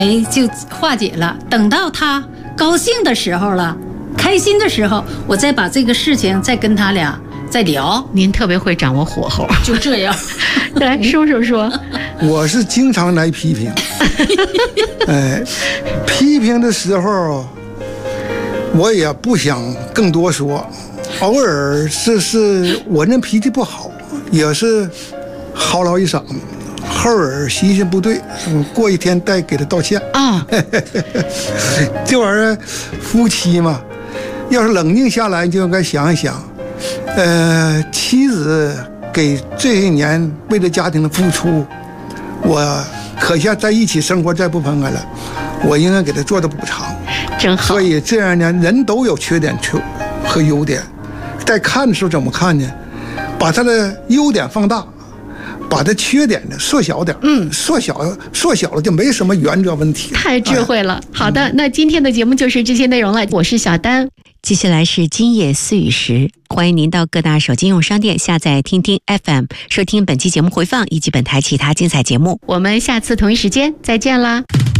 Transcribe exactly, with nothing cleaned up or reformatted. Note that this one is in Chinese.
哎，就化解了。等到他高兴的时候了，开心的时候，我再把这个事情再跟他俩再聊。 您特别会掌握火候， 就这样。 来，叔叔说， 我是经常来批评，哎，批评的时候，我也不想更多说，偶尔是是我那脾气不好，也是嚎啕一嗓子。后儿习性不对，过一天再给他道歉啊。 这玩意儿，夫妻嘛，要是冷静下来，就应该想一想，呃，妻子给这些年为了家庭的付出，我可下在一起生活再不分开了，我应该给他做的补偿。 真好。 所以这样呢，人都有缺点和优点，在看的时候怎么看呢？把他的优点放大。把它缺点呢缩小点，嗯，缩小缩小了就没什么原则问题。 太智慧了。哎、好的，那今天的节目就是这些内容了。我是小丹，接下来是今夜思雨时，欢迎您到各大手机应用商店下载听听 F M， 收听本期节目回放以及本台其他精彩节目。我们下次同一时间再见啦。